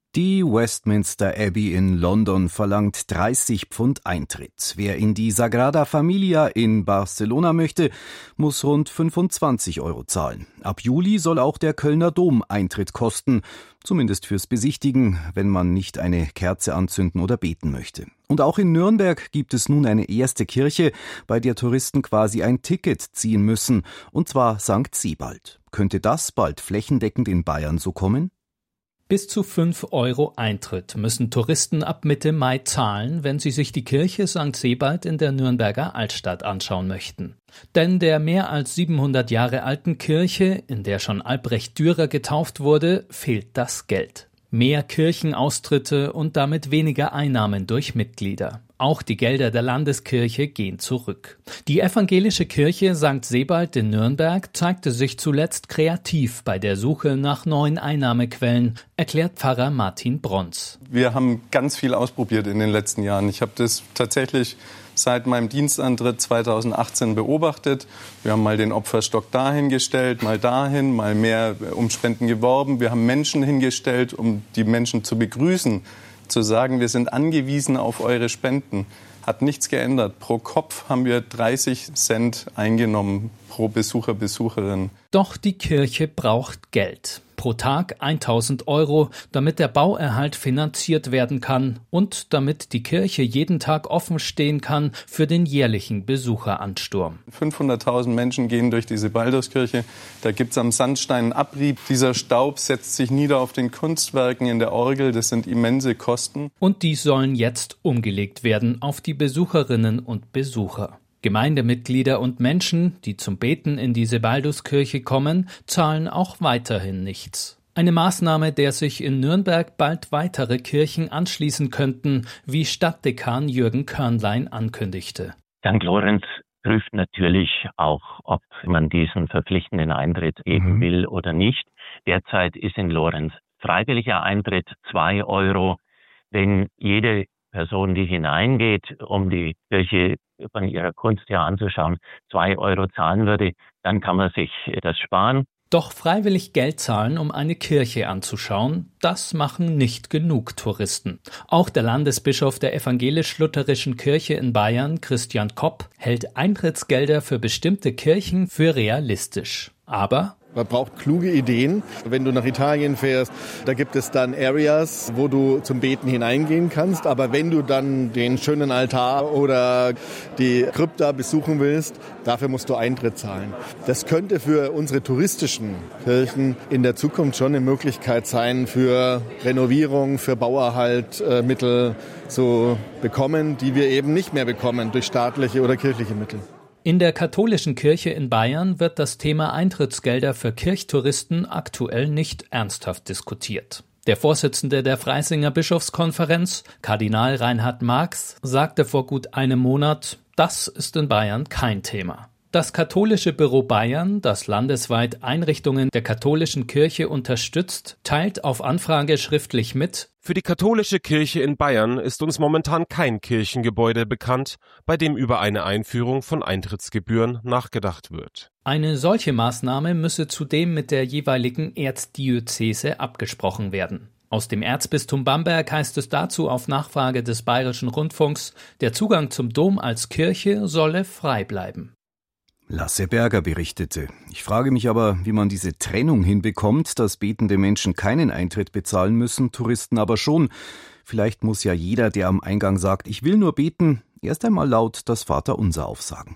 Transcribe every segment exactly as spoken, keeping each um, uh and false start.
Die Westminster Abbey in London verlangt dreißig Pfund Eintritt. Wer in die Sagrada Familia in Barcelona möchte, muss rund fünfundzwanzig Euro zahlen. Ab Juli soll auch der Kölner Dom Eintritt kosten, zumindest fürs Besichtigen, wenn man nicht eine Kerze anzünden oder beten möchte. Und auch in Nürnberg gibt es nun eine erste Kirche, bei der Touristen quasi ein Ticket ziehen müssen, und zwar Sankt Sebald. Könnte das bald flächendeckend in Bayern so kommen? Bis zu fünf Euro Eintritt müssen Touristen ab Mitte Mai zahlen, wenn sie sich die Kirche Sankt Sebald in der Nürnberger Altstadt anschauen möchten. Denn der mehr als siebenhundert Jahre alten Kirche, in der schon Albrecht Dürer getauft wurde, fehlt das Geld. Mehr Kirchenaustritte und damit weniger Einnahmen durch Mitglieder. Auch die Gelder der Landeskirche gehen zurück. Die evangelische Kirche Sankt Sebald in Nürnberg zeigte sich zuletzt kreativ bei der Suche nach neuen Einnahmequellen, erklärt Pfarrer Martin Brons. Wir haben ganz viel ausprobiert in den letzten Jahren. Ich habe das tatsächlich seit meinem Dienstantritt zweitausendachtzehn beobachtet. Wir haben mal den Opferstock dahingestellt, mal dahin, mal mehr um Spenden geworben. Wir haben Menschen hingestellt, um die Menschen zu begrüßen, zu sagen, wir sind angewiesen auf eure Spenden. Hat nichts geändert. Pro Kopf haben wir dreißig Cent eingenommen, pro Besucher, Besucherin. Doch die Kirche braucht Geld. Pro Tag eintausend Euro, damit der Bauerhalt finanziert werden kann und damit die Kirche jeden Tag offen stehen kann für den jährlichen Besucheransturm. fünfhunderttausend Menschen gehen durch diese Baldurskirche. Da gibt es am Sandstein einen Abrieb. Dieser Staub setzt sich nieder auf den Kunstwerken in der Orgel. Das sind immense Kosten. Und die sollen jetzt umgelegt werden auf die Besucherinnen und Besucher. Gemeindemitglieder und Menschen, die zum Beten in diese Balduskirche kommen, zahlen auch weiterhin nichts. Eine Maßnahme, der sich in Nürnberg bald weitere Kirchen anschließen könnten, wie Stadtdekan Jürgen Körnlein ankündigte. Sankt Lorenz prüft natürlich auch, ob man diesen verpflichtenden Eintritt geben mhm. will oder nicht. Derzeit ist in Lorenz freiwilliger Eintritt zwei Euro. Wenn jede Person, die hineingeht, um die Kirche von ihrer Kunst her anzuschauen, zwei Euro zahlen würde, dann kann man sich das sparen. Doch freiwillig Geld zahlen, um eine Kirche anzuschauen, das machen nicht genug Touristen. Auch der Landesbischof der evangelisch-lutherischen Kirche in Bayern, Christian Kopp, hält Eintrittsgelder für bestimmte Kirchen für realistisch. Aber man braucht kluge Ideen. Wenn du nach Italien fährst, da gibt es dann Areas, wo du zum Beten hineingehen kannst. Aber wenn du dann den schönen Altar oder die Krypta besuchen willst, dafür musst du Eintritt zahlen. Das könnte für unsere touristischen Kirchen in der Zukunft schon eine Möglichkeit sein, für Renovierung, für Bauerhalt äh, Mittel zu bekommen, die wir eben nicht mehr bekommen durch staatliche oder kirchliche Mittel. In der katholischen Kirche in Bayern wird das Thema Eintrittsgelder für Kirchtouristen aktuell nicht ernsthaft diskutiert. Der Vorsitzende der Freisinger Bischofskonferenz, Kardinal Reinhard Marx, sagte vor gut einem Monat, das ist in Bayern kein Thema. Das katholische Büro Bayern, das landesweit Einrichtungen der katholischen Kirche unterstützt, teilt auf Anfrage schriftlich mit: Für die katholische Kirche in Bayern ist uns momentan kein Kirchengebäude bekannt, bei dem über eine Einführung von Eintrittsgebühren nachgedacht wird. Eine solche Maßnahme müsse zudem mit der jeweiligen Erzdiözese abgesprochen werden. Aus dem Erzbistum Bamberg heißt es dazu auf Nachfrage des Bayerischen Rundfunks, der Zugang zum Dom als Kirche solle frei bleiben. Lasse Berger berichtete. Ich frage mich aber, wie man diese Trennung hinbekommt, dass betende Menschen keinen Eintritt bezahlen müssen, Touristen aber schon. Vielleicht muss ja jeder, der am Eingang sagt, ich will nur beten, erst einmal laut das Vaterunser aufsagen.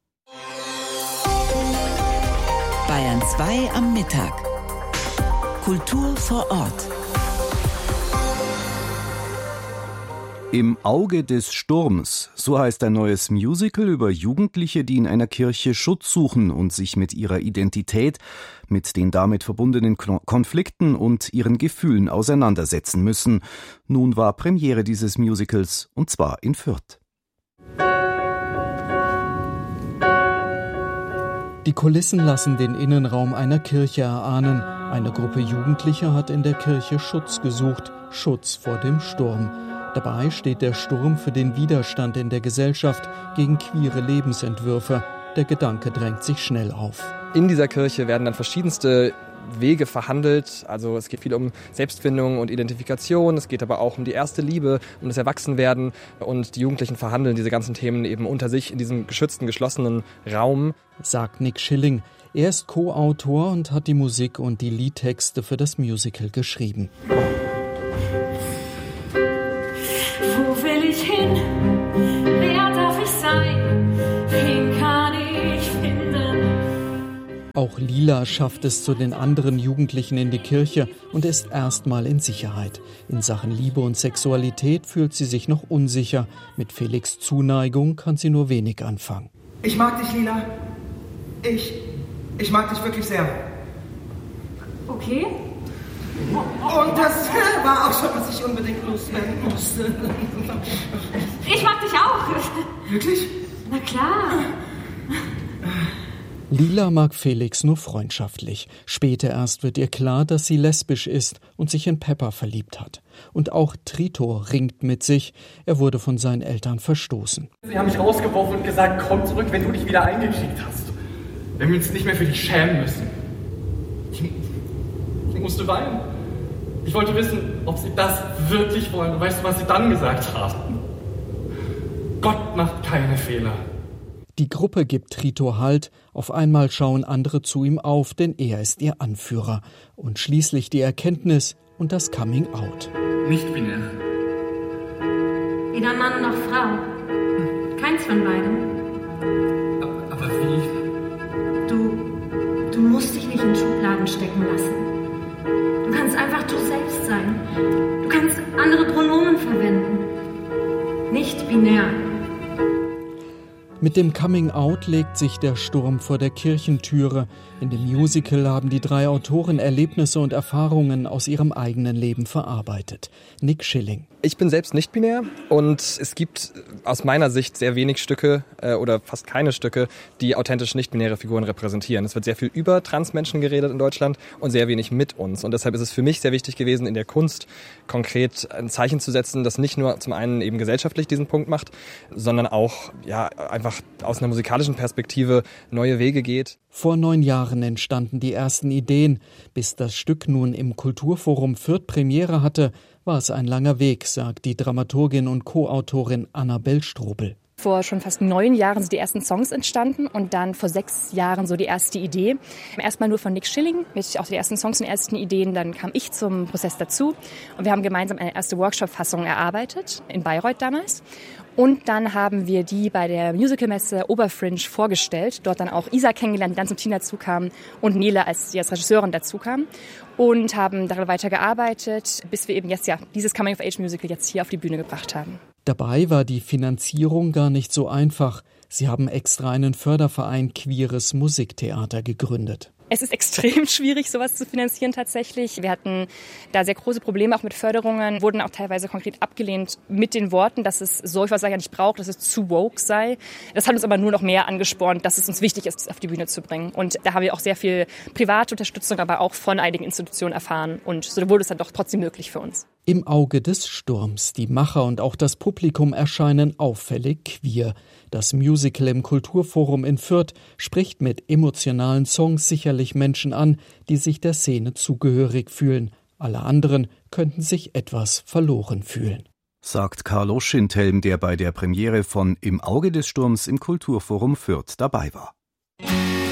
Bayern zwei am Mittag. Kultur vor Ort. Im Auge des Sturms, so heißt ein neues Musical über Jugendliche, die in einer Kirche Schutz suchen und sich mit ihrer Identität, mit den damit verbundenen Konflikten und ihren Gefühlen auseinandersetzen müssen. Nun war Premiere dieses Musicals, und zwar in Fürth. Die Kulissen lassen den Innenraum einer Kirche erahnen. Eine Gruppe Jugendlicher hat in der Kirche Schutz gesucht, Schutz vor dem Sturm. Dabei steht der Sturm für den Widerstand in der Gesellschaft gegen queere Lebensentwürfe. Der Gedanke drängt sich schnell auf. In dieser Kirche werden dann verschiedenste Wege verhandelt. Also es geht viel um Selbstfindung und Identifikation. Es geht aber auch um die erste Liebe, um das Erwachsenwerden. Und die Jugendlichen verhandeln diese ganzen Themen eben unter sich in diesem geschützten, geschlossenen Raum. Sagt Nick Schilling. Er ist Co-Autor und hat die Musik und die Liedtexte für das Musical geschrieben. Wo will ich hin? Wer darf ich sein? Wen kann ich finden? Auch Lila schafft es zu den anderen Jugendlichen in die Kirche und ist erstmal in Sicherheit. In Sachen Liebe und Sexualität fühlt sie sich noch unsicher. Mit Felix' Zuneigung kann sie nur wenig anfangen. Ich mag dich, Lila. Ich, ich mag dich wirklich sehr. Okay. Und das war auch schon, was ich unbedingt loswerden musste. Ich mag dich auch. Wirklich? Na klar. Lila mag Felix nur freundschaftlich. Später erst wird ihr klar, dass sie lesbisch ist und sich in Pepper verliebt hat. Und auch Trito ringt mit sich. Er wurde von seinen Eltern verstoßen. Sie haben mich rausgeworfen und gesagt, komm zurück, wenn du dich wieder eingekriegt hast. Wenn wir uns nicht mehr für dich schämen müssen. Ich, ich musste weinen. Ich wollte wissen, ob sie das wirklich wollen. Und weißt du, was sie dann gesagt haben? Gott macht keine Fehler. Die Gruppe gibt Trito Halt. Auf einmal schauen andere zu ihm auf, denn er ist ihr Anführer. Und schließlich die Erkenntnis und das Coming Out. Nicht binär. Weder Mann noch Frau. Keins von beidem. Aber, aber wie? Du, du musst dich nicht in Schubladen stecken lassen. Du kannst einfach du selbst sein. Du kannst andere Pronomen verwenden. Nicht binär. Mit dem Coming Out legt sich der Sturm vor der Kirchentüre. In dem Musical haben die drei Autoren Erlebnisse und Erfahrungen aus ihrem eigenen Leben verarbeitet. Nick Schilling. Ich bin selbst nicht binär und es gibt aus meiner Sicht sehr wenig Stücke äh, oder fast keine Stücke, die authentisch nicht-binäre Figuren repräsentieren. Es wird sehr viel über Transmenschen geredet in Deutschland und sehr wenig mit uns. Und deshalb ist es für mich sehr wichtig gewesen, in der Kunst konkret ein Zeichen zu setzen, das nicht nur zum einen eben gesellschaftlich diesen Punkt macht, sondern auch ja einfach aus einer musikalischen Perspektive neue Wege geht. Vor neun Jahren entstanden die ersten Ideen. Bis das Stück nun im Kulturforum Fürth Premiere hatte, war es ein langer Weg, sagt die Dramaturgin und Co-Autorin Annabel Strobel. Vor schon fast neun Jahren sind die ersten Songs entstanden und dann vor sechs Jahren so die erste Idee. Erstmal nur von Nick Schilling mit auch die ersten Songs und ersten Ideen. Dann kam ich zum Prozess dazu und wir haben gemeinsam eine erste Workshop-Fassung erarbeitet, in Bayreuth damals. Und dann haben wir die bei der Musicalmesse Oberfringe vorgestellt. Dort dann auch Isa kennengelernt, die dann zum Team dazu kam und Nele als, die als Regisseurin dazu kam. Und haben daran weiter gearbeitet, bis wir eben jetzt ja dieses Coming-of-Age-Musical jetzt hier auf die Bühne gebracht haben. Dabei war die Finanzierung gar nicht so einfach. Sie haben extra einen Förderverein Queeres Musiktheater gegründet. Es ist extrem schwierig, sowas zu finanzieren tatsächlich. Wir hatten da sehr große Probleme auch mit Förderungen, wurden auch teilweise konkret abgelehnt mit den Worten, dass es so etwas ja nicht braucht, dass es zu woke sei. Das hat uns aber nur noch mehr angespornt, dass es uns wichtig ist, auf die Bühne zu bringen. Und da haben wir auch sehr viel private Unterstützung, aber auch von einigen Institutionen erfahren. Und so wurde es dann doch trotzdem möglich für uns. Im Auge des Sturms. Die Macher und auch das Publikum erscheinen auffällig queer. Das Musical im Kulturforum in Fürth spricht mit emotionalen Songs sicherlich Menschen an, die sich der Szene zugehörig fühlen. Alle anderen könnten sich etwas verloren fühlen. Sagt Carlo Schindhelm, der bei der Premiere von Im Auge des Sturms im Kulturforum Fürth dabei war.